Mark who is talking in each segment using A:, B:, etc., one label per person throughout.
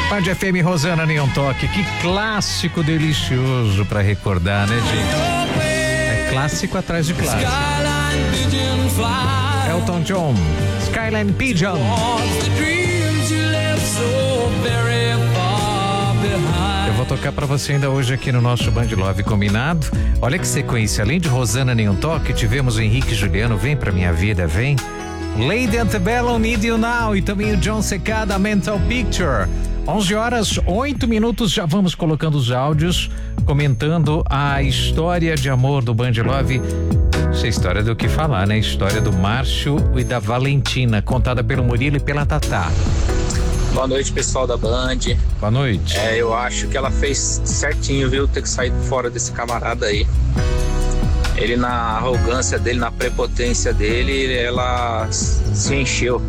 A: Band FM, Rosana Nenhum Toque, que clássico delicioso pra recordar, né, gente? É clássico atrás de clássico. Elton John, Skyline Pigeon. Eu vou tocar pra você ainda hoje aqui no nosso Band Love combinado. Olha que sequência, além de Rosana Nenhum Toque, tivemos o Henrique Juliano, Vem Pra Minha Vida, Vem. Lady Antebellum, Need You Now, e também o John Secada, Mental Picture. 11h08, já vamos colocando os áudios, comentando a história de amor do Band Love. Essa história do que falar, né? História do Márcio e da Valentina, contada pelo Murilo e pela Tatá.
B: Boa noite, pessoal da Band.
A: Boa noite.
B: Eu acho que ela fez certinho, viu? Ter que sair fora desse camarada aí. Ele, na arrogância dele, na prepotência dele, ela se encheu.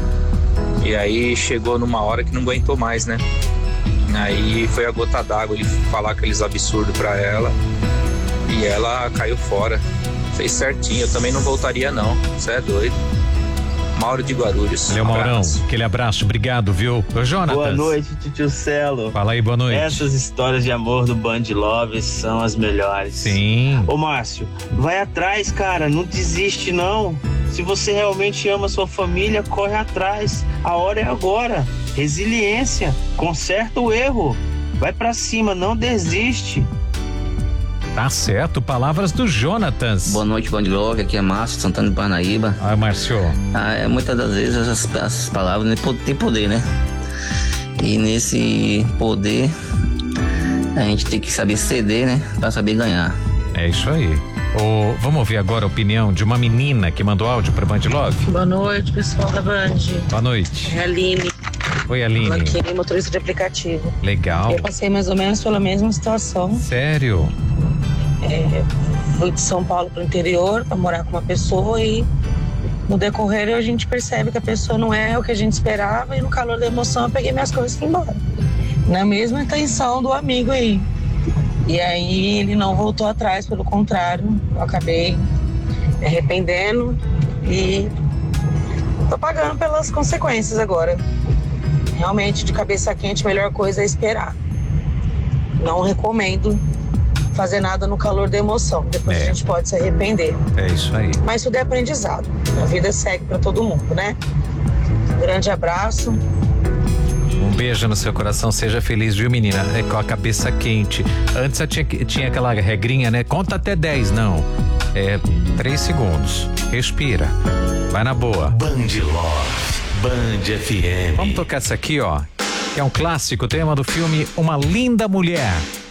B: E aí chegou numa hora que não aguentou mais, né? Aí foi a gota d'água, ele falar aqueles absurdos pra ela. E ela caiu fora. Fez certinho, eu também não voltaria não. Você é doido. Mauro de Guarulhos.
A: Valeu, Maurão. Aquele abraço, obrigado, viu? Ô, Jonatas.
C: Boa noite, tio Celo.
A: Fala aí, boa noite.
C: Essas histórias de amor do Band Love são as melhores.
A: Sim.
C: Ô, Márcio, vai atrás, cara, não desiste não. Se você realmente ama sua família, corre atrás. A hora é agora. Resiliência, conserta o erro. Vai pra cima, não desiste.
A: Tá certo, palavras do Jonatas.
D: Boa noite, Band Love, aqui é Márcio, Santana de Parnaíba.
A: Márcio.
D: Muitas das vezes essas palavras têm poder, né? E nesse poder, a gente tem que saber ceder, né? Pra saber ganhar.
A: É isso aí. Vamos ouvir agora a opinião de uma menina que mandou áudio pra Band Love.
E: Boa noite, pessoal da Band.
A: Boa noite.
E: É a Aline.
A: Oi, Aline.
E: Aqui, motorista de aplicativo.
A: Legal.
E: Eu passei mais ou menos pela mesma situação.
A: Sério?
E: Fui de São Paulo pro interior pra morar com uma pessoa e no decorrer a gente percebe que a pessoa não é o que a gente esperava e no calor da emoção eu peguei minhas coisas e fui embora. Na mesma intenção do amigo aí. E aí ele não voltou atrás, pelo contrário, eu acabei me arrependendo e tô pagando pelas consequências agora. Realmente, de cabeça quente, a melhor coisa é esperar. Não recomendo fazer nada no calor da emoção. Depois a gente pode se arrepender.
A: É isso aí.
E: Mas tudo é aprendizado. A vida segue pra todo mundo, né? Grande abraço.
A: Um beijo no seu coração, seja feliz, viu, menina? É com a cabeça quente. Antes tinha aquela regrinha, né? Conta até 10, não. 3 segundos. Respira. Vai na boa.
F: Band Love, Band FM.
A: Vamos tocar essa aqui, ó. Que é um clássico, tema do filme Uma Linda Mulher.